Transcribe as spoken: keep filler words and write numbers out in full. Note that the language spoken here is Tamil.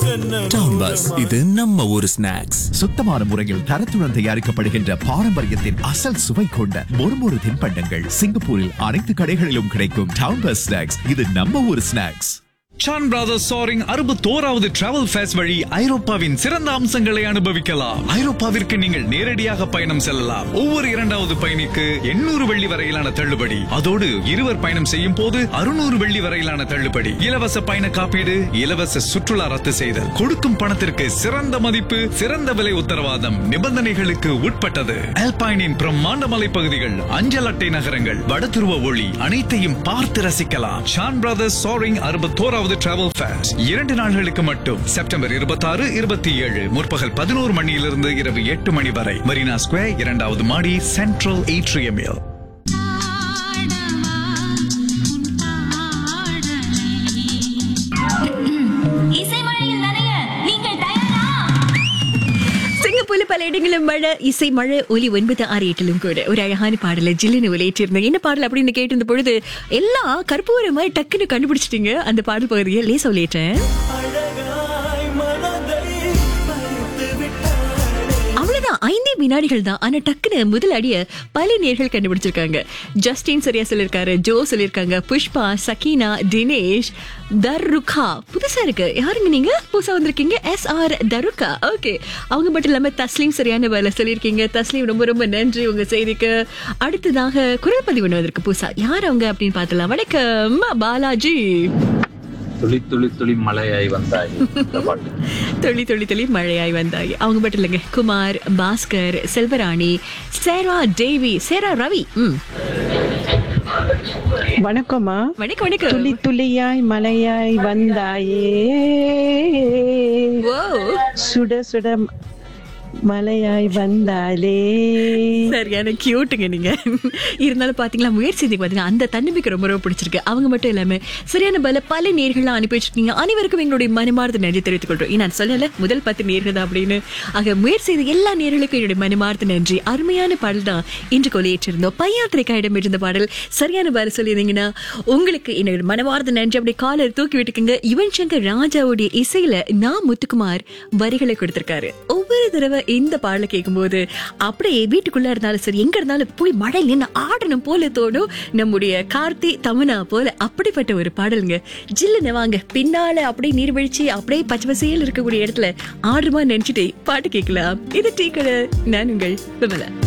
டவுன் பஸ், இது நம்ம ஊரு ஸ்நாக்ஸ். சுத்தமான முறையில் தரத்துடன் தயாரிக்கப்படுகின்ற பாரம்பரியத்தின் அசல் சுவை கொண்ட மொறுமொறு தின்பண்டங்கள் சிங்கப்பூரில் அனைத்து கடைகளிலும் கிடைக்கும். டவுன் பஸ் ஸ்நாக்ஸ், இது நம்ம ஊரு snacks. San brothers சாரிங் அறுபத்தோராவது travel face வழி ஐரோப்பாவின் சிறந்த அம்சங்களை அனுபவிக்கலாம். ஐரோப்பாவிற்கு நீங்கள் நேரடியாக பயணம் செல்லலாம். ஒவ்வொரு இரண்டாவது பயணிக்கு எண்ணூறு வெள்ளி வரையிலான தள்ளுபடி. அதோடு இருவர் பயணம் செய்யும் போது அறுநூறு வெள்ளி வரையிலான தள்ளுபடி. இலவச பயண காப்பீடு, இலவச சுற்றுலா ரத்து செய்தல். கொடுக்கும் பணத்திற்கு சிறந்த மதிப்பு, சிறந்த விலை உத்தரவாதம். நிபந்தனைகளுக்கு உட்பட்டது. ஆல்பைனின் பிரம்மாண்ட மலைப்பகுதிகள், அஞ்சல் அட்டை நகரங்கள், வடதுருவ ஒளி அனைத்தையும் பார்த்து ரசிக்கலாம். சான் பிரதர்ஸ் சாரிங் அறுபத்தோராவது டிராவல் ஃபேஸ் இரண்டு நாட்களுக்கு மட்டும். செப்டம்பர் இருபத்தாறு இருபத்தி ஏழு முற்பகல் பதினோரு மணியிலிருந்து இரவு எட்டு மணி வரை. மரீனா ஸ்கொயர், இரண்டாவது மாடி, சென்ட்ரல் ஏட்ரியமில். பல இடங்களும் மழை, இசை மழை, ஒலி ஒன்பது ஆறு எட்டிலும் கூட ஒரு அழகான பாடல ஜில்லுன்னு ஒலியேற்றிருந்தேன். என்ன பாடல் அப்படின்னு கேட்டிருந்த பொழுது எல்லாம் கற்பூர மாதிரி டக்குன்னு கண்டுபிடிச்சிட்டீங்க. அந்த பாடல் பகுதியை லேசா ஒலியேற்றேன். அவ்வளவுதான், ஐந்தே வினாடிகள் தான். ஆனா டக்குன்னு முதல் அடிய பல நேர்கள் கண்டுபிடிச்சிருக்காங்க. ஜஸ்டின் சரியா சொல்லிருக்காரு, ஜோ சொல்லிருக்காங்க, புஷ்பா, சக்கீனா, தினேஷ், தருகா. புதுசா இருக்கு. யாருங்க நீங்க? புதுசா வந்திருக்கீங்க. S R தருகா. ஓகே, அவங்க மட்டும் இல்லாம தஸ்லீம் சரியான வேலை சொல்லிருக்கீங்க. தஸ்லீம், ரொம்ப ரொம்ப நன்றி உங்க செய்திக்கு. அடுத்ததாக குரல் பதிவு ஒன்று வந்திருக்கு புதுசா. யார் அவங்க அப்படின்னு பார்த்தலாம். வணக்கம் பாலாஜி. துளி துளி துளி மழையாய் வந்தாய். துளி துளி துளி மழையாய் வந்தாய். அவங்க மட்டும் இல்லைங்க, குமார், பாஸ்கர், செல்வராணி, சேரா தேவி, சேரா ரவி. ம் வணக்கம்மா. வணக்கம் வணக்கம். துளி துளியாய் மலையாய் வந்தாயே, சுட சுட மலையாய் வந்தாலே. சரியான கியூட்டுங்க நீங்க. இருந்தாலும் பாத்தீங்களா, முயற்சி பாத்தீங்கன்னா அந்த தன்னம்பிக்கை ரொம்ப ரொம்ப பிடிச்சிருக்கு. அவங்க மட்டும் இல்லாம சரியான பல பல நேர்கள்லாம் அனுப்பி வச்சிருக்கீங்க. அனைவருக்கும் எங்களுடைய மனமார்ந்த நன்றி தெரிவித்துக் கொள்றோம். நான் சொல்லல முதல் பத்து நேர்கள் தான் அப்படின்னு. ஆக முயற்சி செய்த எல்லா நேர்களுக்கும் என்னுடைய மனமார்ந்த நன்றி. அருமையான பாடல் தான் இன்று கொலையேற்றிருந்தோம். பையாத்திரைக்காயிடம் இருந்த பாடல் சரியான பாரு சொல்லியிருந்தீங்கன்னா உங்களுக்கு என்னுடைய மனமார்ந்த நன்றி. அப்படியே காலர் தூக்கி விட்டுக்குங்க. யுவன் சங்கர் ராஜாவுடைய இசையில நான் முத்துக்குமார் வரிகளை கொடுத்திருக்காரு. ஒவ்வொரு தடவை இந்த பாடலை கேட்கும் போது அப்படியே வீட்டுக்குள்ள இருந்தாலும் சரி, எங்க இருந்தாலும் போய் மழையில் நின்று ஆடணும் போல தோணும். நம்முடைய கார்த்தி தமனா போல அப்படிப்பட்ட ஒரு பாடலுங்க. ஜில்லுன்னு வாங்க, பின்னால அப்படியே நீர்வீழ்ச்சி, அப்படியே பச்சை பசையில் இருக்கக்கூடிய இடத்துல ஆடுமா நினைச்சிட்டு பாட்டு கேட்கலாம். இது டீ கடை. நான் உங்கள் விமலா.